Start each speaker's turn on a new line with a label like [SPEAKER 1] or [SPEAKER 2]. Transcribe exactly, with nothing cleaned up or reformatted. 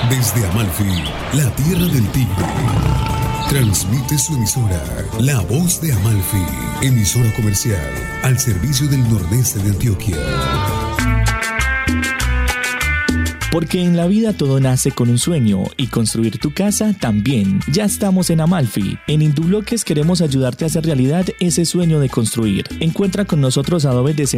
[SPEAKER 1] Desde Amalfi, la tierra del tigre, transmite su emisora, La Voz de Amalfi, emisora comercial al servicio del nordeste de Antioquia.
[SPEAKER 2] Porque en la vida todo nace con un sueño y construir tu casa también. Ya estamos en Amalfi. En Indubloques queremos ayudarte a hacer realidad ese sueño de construir. Encuentra con nosotros Adobe de